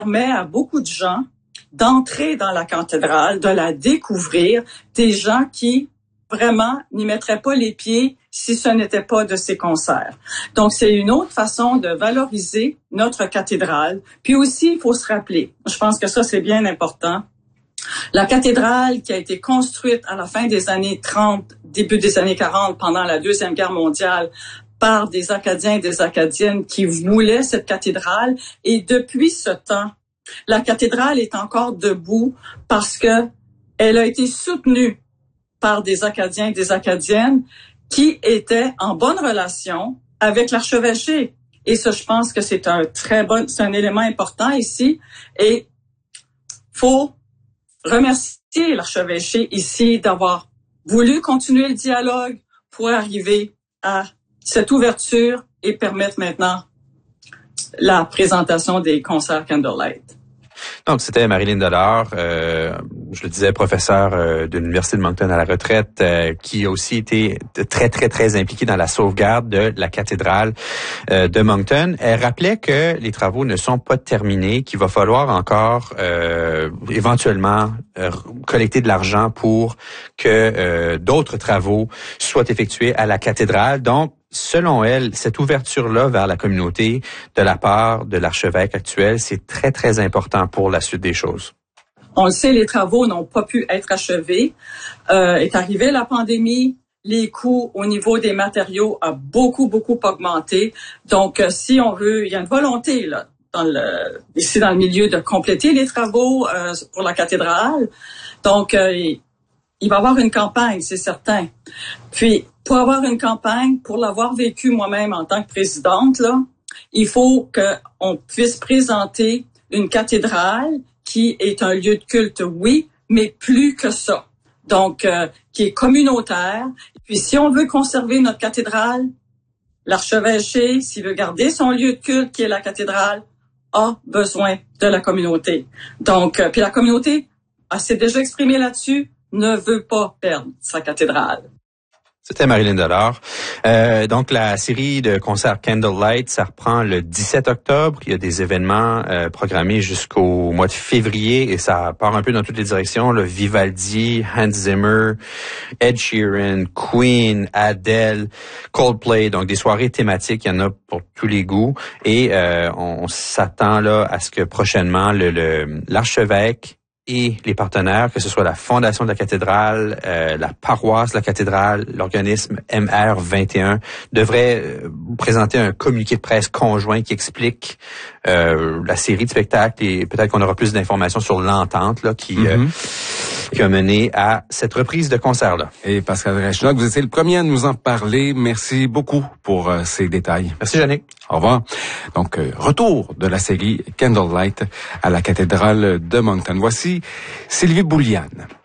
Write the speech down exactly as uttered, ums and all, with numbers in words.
permet à beaucoup de gens d'entrer dans la cathédrale, de la découvrir, des gens qui vraiment n'y mettraient pas les pieds si ce n'était pas de ces concerts. Donc, c'est une autre façon de valoriser notre cathédrale. Puis aussi, il faut se rappeler, je pense que ça, c'est bien important, la cathédrale qui a été construite à la fin des années trente, début des années quarante, pendant la Deuxième Guerre mondiale, par des Acadiens et des Acadiennes qui voulaient cette cathédrale. Et depuis ce temps, la cathédrale est encore debout parce que elle a été soutenue par des Acadiens et des Acadiennes qui étaient en bonne relation avec l'archevêché. Et ça, je pense que c'est un très bon, c'est un élément important ici. Et faut remercier l'archevêché ici d'avoir voulu continuer le dialogue pour arriver à cette ouverture et permettre maintenant la présentation des concerts Candlelight. Donc, c'était Marilyn Delord, euh, je le disais, professeure euh, de l'Université de Moncton à la retraite, euh, qui a aussi été très, très, très impliquée dans la sauvegarde de la cathédrale euh, de Moncton. Elle rappelait que les travaux ne sont pas terminés, qu'il va falloir encore euh, éventuellement euh, collecter de l'argent pour que euh, d'autres travaux soient effectués à la cathédrale. Donc, selon elle, cette ouverture-là vers la communauté de la part de l'archevêque actuel, c'est très, très important pour la suite des choses. On le sait, les travaux n'ont pas pu être achevés. Euh, est arrivée la pandémie, les coûts au niveau des matériaux a beaucoup, beaucoup augmenté. Donc, euh, si on veut, il y a une volonté là, dans le, ici dans le milieu de compléter les travaux euh, pour la cathédrale. Donc, euh, il va y avoir une campagne, c'est certain. Puis, pour avoir une campagne, pour l'avoir vécu moi-même en tant que présidente, là, il faut qu'on puisse présenter une cathédrale qui est un lieu de culte, oui, mais plus que ça. Donc, euh, qui est communautaire. Et puis, si on veut conserver notre cathédrale, l'archevêché, s'il veut garder son lieu de culte, qui est la cathédrale, a besoin de la communauté. Donc, euh, puis la communauté ah, s'est déjà exprimée là-dessus, ne veut pas perdre sa cathédrale. C'était Marilyn Delord. Euh, donc, la série de concerts Candlelight, ça reprend le dix-sept octobre. Il y a des événements euh, programmés jusqu'au mois de février et ça part un peu dans toutes les directions. Le Vivaldi, Hans Zimmer, Ed Sheeran, Queen, Adele, Coldplay. Donc, des soirées thématiques, il y en a pour tous les goûts. Et euh, on, on s'attend là à ce que prochainement, le, le l'archevêque et les partenaires, que ce soit la Fondation de la cathédrale, euh, la paroisse de la cathédrale, l'organisme M R vingt et un, devraient euh, présenter un communiqué de presse conjoint qui explique euh, la série de spectacles et peut-être qu'on aura plus d'informations sur l'entente là qui, mm-hmm. euh, qui a mené à cette reprise de concert-là. Et Pascal Reichenaude, vous étiez le premier à nous en parler. Merci beaucoup pour euh, ces détails. Merci, Yannick. Au revoir. Donc, euh, retour de la série Candlelight à la cathédrale de Moncton. Voici Sylvie Bouliane.